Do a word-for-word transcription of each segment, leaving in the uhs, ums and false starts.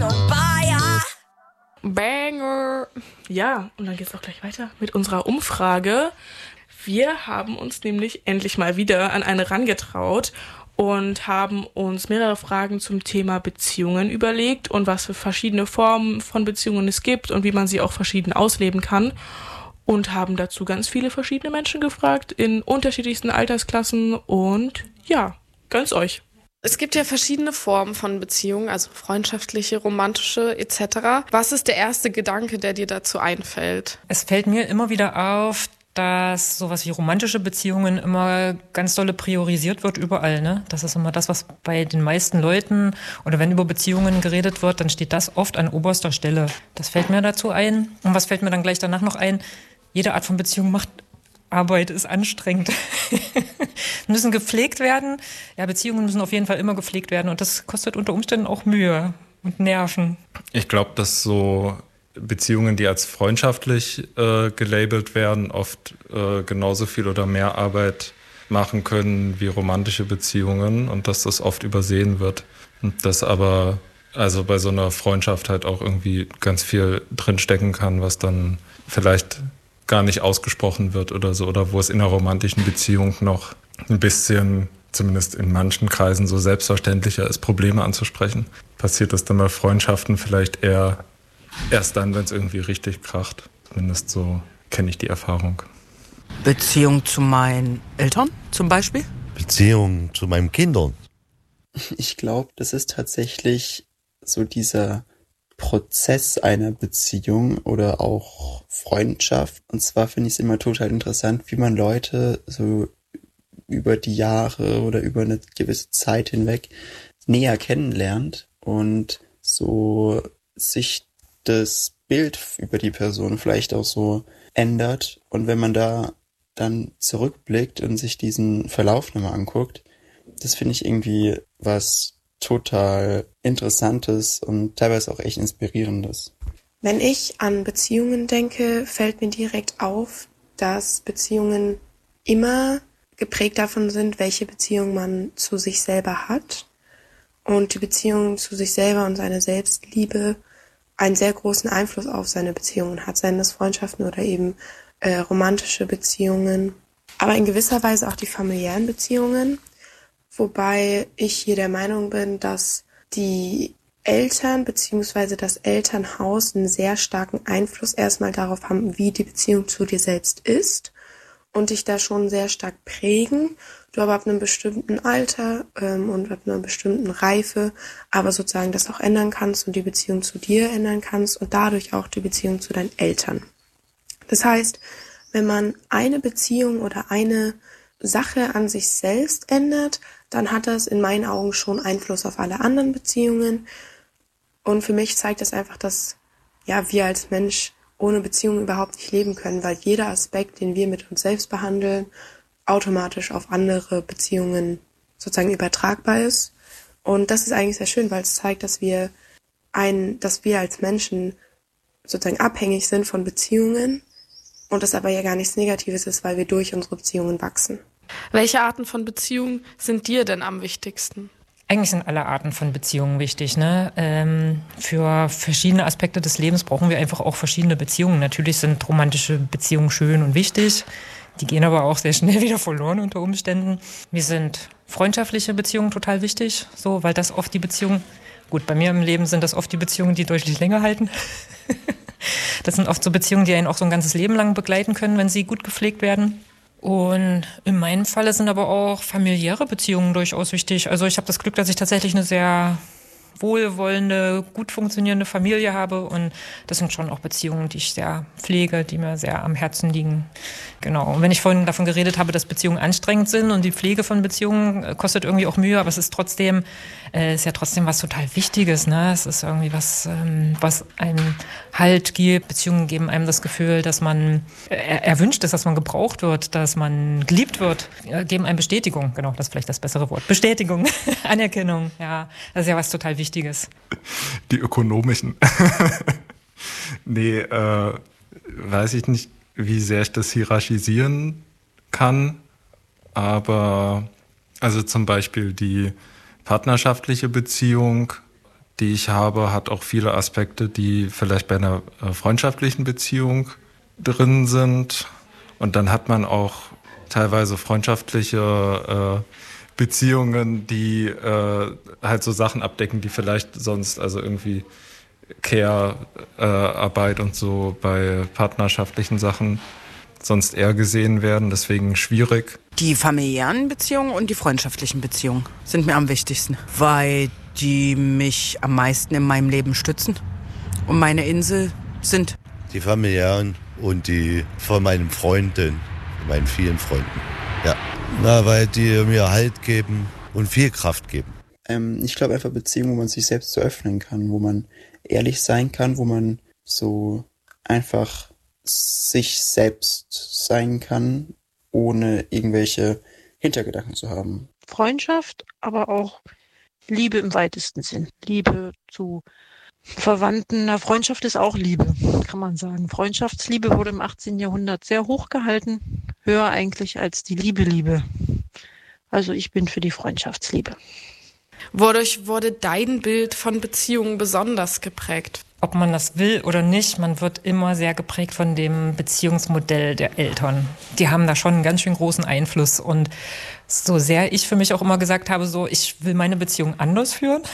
und Bayer. Banger. Ja, und dann geht's auch gleich weiter mit unserer Umfrage. Wir haben uns nämlich endlich mal wieder an eine rangetraut und haben uns mehrere Fragen zum Thema Beziehungen überlegt und was für verschiedene Formen von Beziehungen es gibt und wie man sie auch verschieden ausleben kann. Und haben dazu ganz viele verschiedene Menschen gefragt in unterschiedlichsten Altersklassen und ja, gönn's euch. Es gibt ja verschiedene Formen von Beziehungen, also freundschaftliche, romantische et cetera. Was ist der erste Gedanke, der dir dazu einfällt? Es fällt mir immer wieder auf, dass sowas wie romantische Beziehungen immer ganz dolle priorisiert wird überall, ne? Das ist immer das, was bei den meisten Leuten oder wenn über Beziehungen geredet wird, dann steht das oft an oberster Stelle. Das fällt mir dazu ein. Und was fällt mir dann gleich danach noch ein? Jede Art von Beziehung macht Arbeit, ist anstrengend. Müssen gepflegt werden. Ja, Beziehungen müssen auf jeden Fall immer gepflegt werden und das kostet unter Umständen auch Mühe und Nerven. Ich glaube, dass so Beziehungen, die als freundschaftlich äh, gelabelt werden, oft äh, genauso viel oder mehr Arbeit machen können wie romantische Beziehungen und dass das oft übersehen wird. Und dass aber also bei so einer Freundschaft halt auch irgendwie ganz viel drinstecken kann, was dann vielleicht gar nicht ausgesprochen wird oder so, oder wo es in einer romantischen Beziehung noch ein bisschen, zumindest in manchen Kreisen, so selbstverständlicher ist, Probleme anzusprechen. Passiert das dann bei Freundschaften vielleicht eher erst dann, wenn es irgendwie richtig kracht. Zumindest so kenne ich die Erfahrung. Beziehung zu meinen Eltern zum Beispiel? Beziehung zu meinen Kindern. Ich glaube, das ist tatsächlich so dieser Prozess einer Beziehung oder auch Freundschaft. Und zwar finde ich es immer total interessant, wie man Leute so über die Jahre oder über eine gewisse Zeit hinweg näher kennenlernt und so sich das Bild über die Person vielleicht auch so ändert. Und wenn man da dann zurückblickt und sich diesen Verlauf nochmal anguckt, das finde ich irgendwie was total Interessantes und teilweise auch echt Inspirierendes. Wenn ich an Beziehungen denke, fällt mir direkt auf, dass Beziehungen immer geprägt davon sind, welche Beziehung man zu sich selber hat. Und die Beziehung zu sich selber und seine Selbstliebe einen sehr großen Einfluss auf seine Beziehungen hat, seien das Freundschaften oder eben äh, romantische Beziehungen, aber in gewisser Weise auch die familiären Beziehungen. Wobei ich hier der Meinung bin, dass die Eltern bzw. das Elternhaus einen sehr starken Einfluss erstmal darauf haben, wie die Beziehung zu dir selbst ist und dich da schon sehr stark prägen. Du aber ab einem bestimmten Alter ähm, und ab einer bestimmten Reife aber sozusagen das auch ändern kannst und die Beziehung zu dir ändern kannst und dadurch auch die Beziehung zu deinen Eltern. Das heißt, wenn man eine Beziehung oder eine Sache an sich selbst ändert, dann hat das in meinen Augen schon Einfluss auf alle anderen Beziehungen. Und für mich zeigt das einfach, dass ja wir als Mensch ohne Beziehung überhaupt nicht leben können, weil jeder Aspekt, den wir mit uns selbst behandeln, automatisch auf andere Beziehungen sozusagen übertragbar ist. Und das ist eigentlich sehr schön, weil es zeigt, dass wir ein, dass wir als Menschen sozusagen abhängig sind von Beziehungen und das aber ja gar nichts Negatives ist, weil wir durch unsere Beziehungen wachsen. Welche Arten von Beziehungen sind dir denn am wichtigsten? Eigentlich sind alle Arten von Beziehungen wichtig, ne? Ähm, für verschiedene Aspekte des Lebens brauchen wir einfach auch verschiedene Beziehungen. Natürlich sind romantische Beziehungen schön und wichtig. Die gehen aber auch sehr schnell wieder verloren unter Umständen. Mir sind freundschaftliche Beziehungen total wichtig, so, weil das oft die Beziehungen, gut, bei mir im Leben sind das oft die Beziehungen, die deutlich länger halten. Das sind oft so Beziehungen, die einen auch so ein ganzes Leben lang begleiten können, wenn sie gut gepflegt werden. Und in meinem Falle sind aber auch familiäre Beziehungen durchaus wichtig. Also ich habe das Glück, dass ich tatsächlich eine sehr wohlwollende, gut funktionierende Familie habe und das sind schon auch Beziehungen, die ich sehr pflege, die mir sehr am Herzen liegen. Genau. Und wenn ich vorhin davon geredet habe, dass Beziehungen anstrengend sind und die Pflege von Beziehungen kostet irgendwie auch Mühe, aber es ist trotzdem, äh, ist ja trotzdem was total Wichtiges, ne? Es ist irgendwie was, ähm, was einem Halt gibt. Beziehungen geben einem das Gefühl, dass man äh, erwünscht ist, dass man gebraucht wird, dass man geliebt wird, äh, geben einem Bestätigung. Genau, das ist vielleicht das bessere Wort. Bestätigung, Anerkennung, ja. Das ist ja was total Wichtiges. Die ökonomischen. Nee, äh, weiß ich nicht, wie sehr ich das hierarchisieren kann, aber also zum Beispiel die partnerschaftliche Beziehung, die ich habe, hat auch viele Aspekte, die vielleicht bei einer äh, freundschaftlichen Beziehung drin sind. Und dann hat man auch teilweise freundschaftliche äh, Beziehungen, die äh, halt so Sachen abdecken, die vielleicht sonst, also irgendwie Care-Arbeit äh, und so bei partnerschaftlichen Sachen sonst eher gesehen werden. Deswegen schwierig. Die familiären Beziehungen und die freundschaftlichen Beziehungen sind mir am wichtigsten, weil die mich am meisten in meinem Leben stützen und meine Insel sind. Die familiären und die von meinen Freunden, meinen vielen Freunden. Ja, na, weil die mir Halt geben und viel Kraft geben. Ähm, ich glaube einfach Beziehungen, wo man sich selbst so öffnen kann, wo man ehrlich sein kann, wo man so einfach sich selbst sein kann, ohne irgendwelche Hintergedanken zu haben. Freundschaft, aber auch Liebe im weitesten Sinn. Liebe zu Verwandten. Na, Freundschaft ist auch Liebe, kann man sagen. Freundschaftsliebe wurde im achtzehnten Jahrhundert sehr hoch gehalten, höher eigentlich als die Liebe-Liebe. Also ich bin für die Freundschaftsliebe. Wodurch wurde dein Bild von Beziehungen besonders geprägt? Ob man das will oder nicht, man wird immer sehr geprägt von dem Beziehungsmodell der Eltern. Die haben da schon einen ganz schön großen Einfluss. Und so sehr ich für mich auch immer gesagt habe, so ich will meine Beziehung anders führen,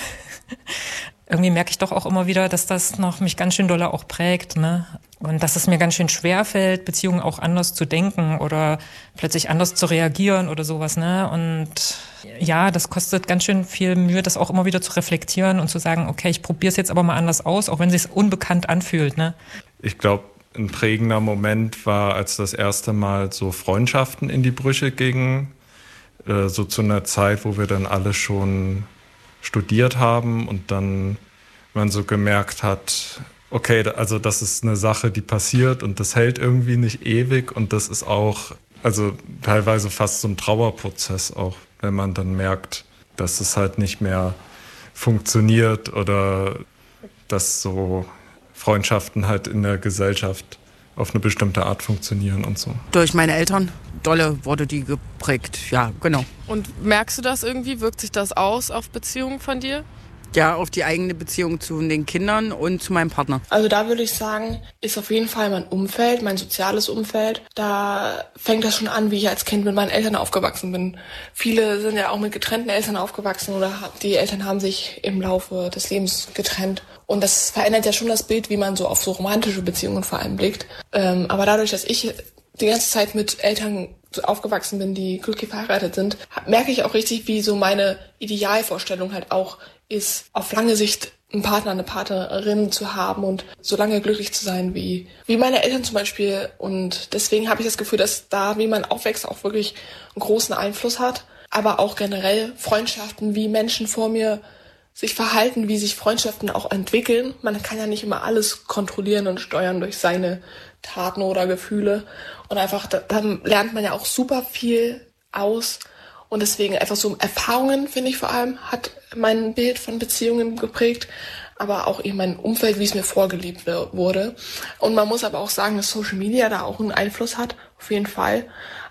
irgendwie merke ich doch auch immer wieder, dass das noch mich ganz schön doll auch prägt, ne? Und dass es mir ganz schön schwer fällt, Beziehungen auch anders zu denken oder plötzlich anders zu reagieren oder sowas, ne? Und ja, das kostet ganz schön viel Mühe, das auch immer wieder zu reflektieren und zu sagen, okay, ich probiere es jetzt aber mal anders aus, auch wenn es sich unbekannt anfühlt, ne? Ich glaube, ein prägender Moment war, als das erste Mal so Freundschaften in die Brüche gingen, äh, so zu einer Zeit, wo wir dann alle schon studiert haben und dann man so gemerkt hat, okay, also das ist eine Sache, die passiert und das hält irgendwie nicht ewig und das ist auch, also teilweise fast so ein Trauerprozess auch, wenn man dann merkt, dass es halt nicht mehr funktioniert oder dass so Freundschaften halt in der Gesellschaft auf eine bestimmte Art funktionieren und so. Durch meine Eltern, dolle wurde die geprägt, ja, genau. Und merkst du das irgendwie? Wirkt sich das aus auf Beziehungen von dir? Ja, auf die eigene Beziehung zu den Kindern und zu meinem Partner. Also da würde ich sagen, ist auf jeden Fall mein Umfeld, mein soziales Umfeld. Da fängt das schon an, wie ich als Kind mit meinen Eltern aufgewachsen bin. Viele sind ja auch mit getrennten Eltern aufgewachsen oder die Eltern haben sich im Laufe des Lebens getrennt. Und das verändert ja schon das Bild, wie man so auf so romantische Beziehungen vor allem blickt. Ähm, aber dadurch, dass ich die ganze Zeit mit Eltern aufgewachsen bin, die glücklich verheiratet sind, merke ich auch richtig, wie so meine Idealvorstellung halt auch ist, auf lange Sicht einen Partner, eine Partnerin zu haben und so lange glücklich zu sein wie wie meine Eltern zum Beispiel. Und deswegen habe ich das Gefühl, dass da, wie man aufwächst, auch wirklich einen großen Einfluss hat. Aber auch generell Freundschaften, wie Menschen vor mir sich verhalten, wie sich Freundschaften auch entwickeln. Man kann ja nicht immer alles kontrollieren und steuern durch seine Taten oder Gefühle. Und einfach, da, dann lernt man ja auch super viel aus. Und deswegen einfach so Erfahrungen, finde ich vor allem, hat mein Bild von Beziehungen geprägt, aber auch eben mein Umfeld, wie es mir vorgelebt wurde. Und man muss aber auch sagen, dass Social Media da auch einen Einfluss hat, auf jeden Fall.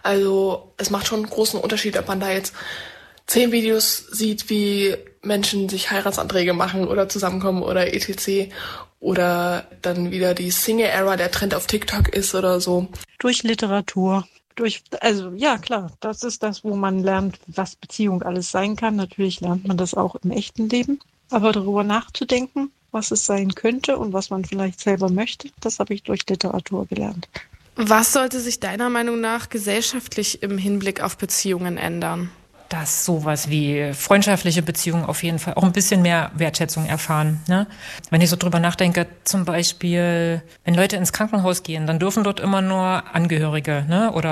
Also es macht schon einen großen Unterschied, ob man da jetzt zehn Videos sieht, wie Menschen sich Heiratsanträge machen oder zusammenkommen oder et cetera. Oder dann wieder die Single-Era, der Trend auf TikTok ist oder so. Durch Literatur. Durch, also ja klar, das ist das, wo man lernt, was Beziehung alles sein kann. Natürlich lernt man das auch im echten Leben. Aber darüber nachzudenken, was es sein könnte und was man vielleicht selber möchte, das habe ich durch Literatur gelernt. Was sollte sich deiner Meinung nach gesellschaftlich im Hinblick auf Beziehungen ändern? Dass sowas wie freundschaftliche Beziehungen auf jeden Fall auch ein bisschen mehr Wertschätzung erfahren, ne? Wenn ich so drüber nachdenke, zum Beispiel, wenn Leute ins Krankenhaus gehen, dann dürfen dort immer nur Angehörige, ne? Oder